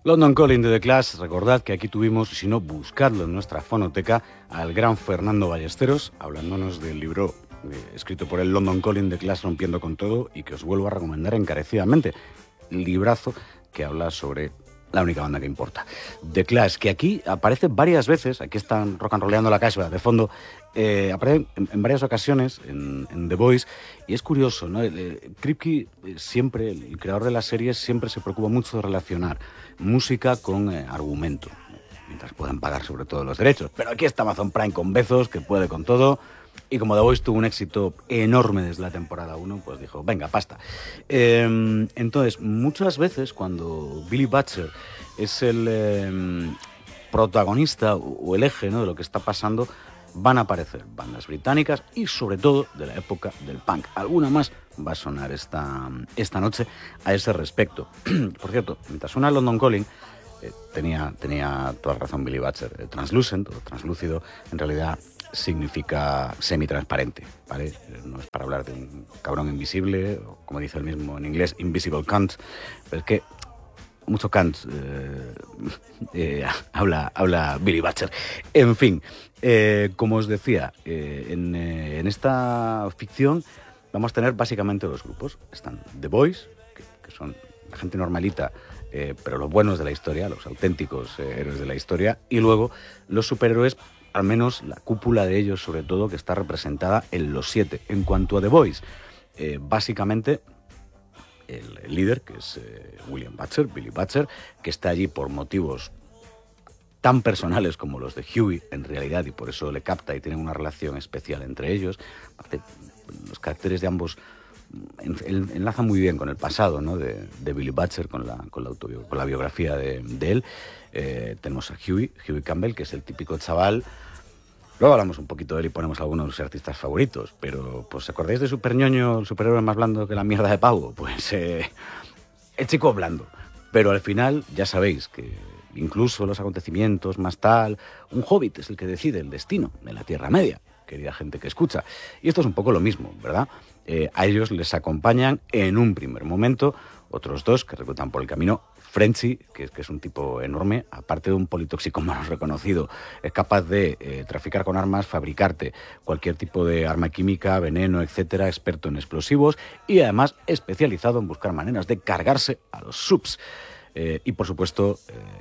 London Calling de The Clash, recordad que aquí tuvimos, si no, buscadlo en nuestra fonoteca, al gran Fernando Ballesteros, hablándonos del libro escrito por el London Calling de The Clash, Rompiendo con Todo, y que os vuelvo a recomendar encarecidamente. Librazo que habla sobre la única banda que importa, The Clash, que aquí aparece varias veces, aquí están rock and rollando la casa de fondo, aparece en varias ocasiones en The Voice, y es curioso, ¿no? Kripke siempre, el creador de la serie, siempre se preocupa mucho de relacionar música con argumento, mientras puedan pagar sobre todo los derechos. Pero aquí está Amazon Prime con Bezos, que puede con todo, y como The Voice tuvo un éxito enorme desde la temporada 1, pues dijo, venga, pasta. Entonces, muchas veces cuando Billy Butcher es el protagonista o el eje, ¿no?, de lo que está pasando, van a aparecer bandas británicas y sobre todo de la época del punk. Alguna más va a sonar esta noche a ese respecto. Por cierto, mientras suena London Calling, tenía toda razón Billy Butcher. Translucent o translúcido en realidad significa semitransparente, ¿vale? No es para hablar de un cabrón invisible, o como dice el mismo en inglés, invisible cunt, pero es que mucho Kant habla Billy Butcher. En fin, como os decía, en esta ficción vamos a tener básicamente dos grupos. Están The Boys, que son la gente normalita, pero los buenos de la historia, los auténticos héroes de la historia, y luego los superhéroes, al menos la cúpula de ellos sobre todo, que está representada en los 7. En cuanto a The Boys, básicamente el líder, que es William Butcher, Billy Butcher, que está allí por motivos tan personales como los de Huey, en realidad, y por eso le capta y tienen una relación especial entre ellos. Los caracteres de ambos enlazan muy bien con el pasado, ¿no?, de Billy Butcher, con la biografía de él. Tenemos a Huey Campbell, que es el típico chaval. Luego hablamos un poquito de él y ponemos algunos artistas favoritos, pero pues ¿acordáis de Super Ñoño, el superhéroe más blando que la mierda de pavo? Pues el chico blando. Pero al final ya sabéis que incluso los acontecimientos más tal, un hobbit es el que decide el destino de la Tierra Media, querida gente que escucha. Y esto es un poco lo mismo, ¿verdad? A ellos les acompañan en un primer momento otros dos que reclutan por el camino. Frenchy, que es un tipo enorme, aparte de un politoxicómano reconocido, es capaz de traficar con armas, fabricarte cualquier tipo de arma química, veneno, etcétera, experto en explosivos y además especializado en buscar maneras de cargarse a los subs. Y por supuesto,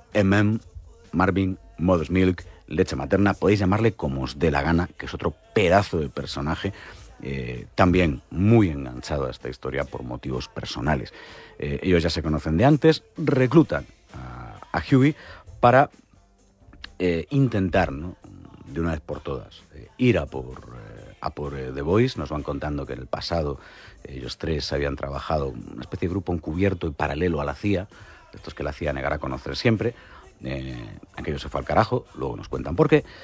Marvin, Mother's Milk, leche materna, podéis llamarle como os dé la gana, que es otro pedazo de personaje, también muy enganchado a esta historia por motivos personales. Ellos ya se conocen de antes, reclutan a Huey para intentar, ¿no?, de una vez por todas, ir a por The Boys. Nos van contando que en el pasado ellos tres habían trabajado una especie de grupo encubierto y paralelo a la CIA, de estos que la CIA negará conocer siempre. Aquello se fue al carajo, luego nos cuentan por qué,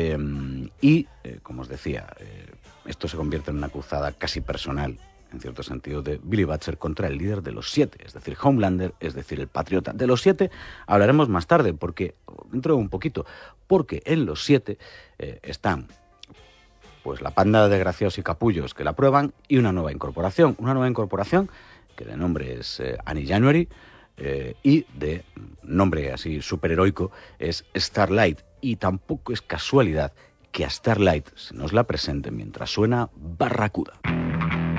como os decía, esto se convierte en una cruzada casi personal, en cierto sentido, de Billy Butcher contra el líder de los 7, es decir, Homelander, es decir, el patriota. De los 7 hablaremos más tarde, dentro de un poquito, porque en los 7 están pues la panda de desgraciados y capullos que la prueban y una nueva incorporación que de nombre es Annie January, y de nombre así superheroico es Starlight, y tampoco es casualidad que a Starlight se nos la presente mientras suena Barracuda.